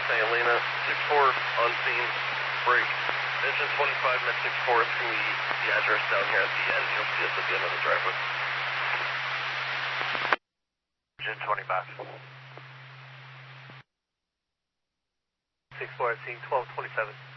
St. Helena, 6-4 on scene, break. Engine 25, Met 6-4, it's going to be the address down here at the end. You'll see us at the end of the driveway. Engine 25. 6-4 at scene, 1227.